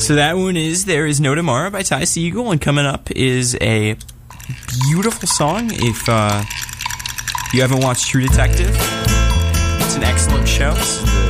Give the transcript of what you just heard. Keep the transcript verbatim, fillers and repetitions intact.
So that one is There Is No Tomorrow by Ty Segall, and coming up is a beautiful song. If uh, you haven't watched True Detective, it's an excellent show. It's the